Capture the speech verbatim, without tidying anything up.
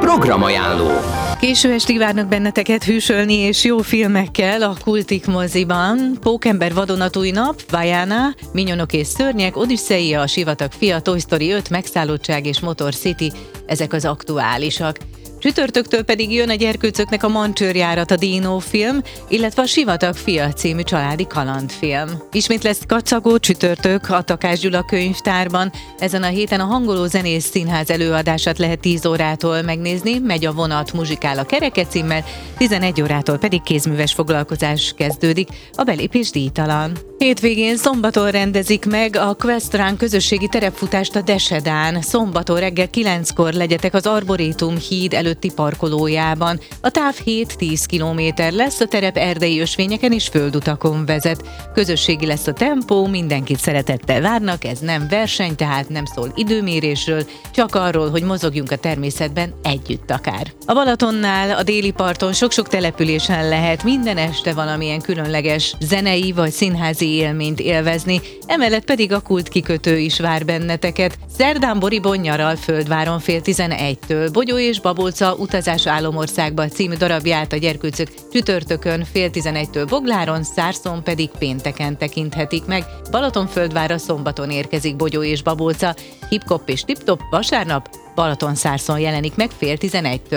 Programajánló. Késő estig várnak benneteket hűsölni és jó filmekkel a Kultik moziban. Pókember vadonatúj nap, Vaiana, Minyonok és szörnyek, Odüsszeia, a Sivatag fia, Toy Story öt, Megszállottság és Motor City, ezek az aktuálisak. Csütörtöktől pedig jön a gyerkőcöknek a Mancsőrjárat, a Dino film, illetve a Sivatag fia című családi kalandfilm. Ismét lesz kacagó csütörtök a Takács Gyula könyvtárban. Ezen a héten a Hangoló Zenész Színház előadását lehet tíz órától megnézni, Megy a vonat, muzsikál a Kereke címmel, tizenegy órától pedig kézműves foglalkozás kezdődik, a belépés díjtalan. Hétvégén szombaton rendezik meg a Questrán közösségi terepfutást a Desedán. Szombaton reggel kilenckor legyetek az Arborétum híd előtti parkolójában. A táv hét-tíz kilométer lesz, a terep erdei ösvényeken és földutakon vezet. Közösségi lesz a tempó, mindenkit szeretettel várnak, ez nem verseny, tehát nem szól időmérésről, csak arról, hogy mozogjunk a természetben együtt akár. A Balatonnál, a déli parton sok-sok településen lehet minden este valamilyen különleges zenei vagy színházi élményt élvezni, emellett pedig a Kult kikötő is vár benneteket. Szerdán Boribon nyaral Földváron fél tizenegytől, Bogyó és Babolca utazás Álomországba című darabját a gyerkőcök csütörtökön fél tizenegytől Bogláron, Szárszón pedig pénteken tekinthetik meg. Balatonföldvárra szombaton érkezik Bogyó és Babolca, Hip-Hop és Tip-Top vasárnap Balatonszárszón jelenik meg fél tizenegytől.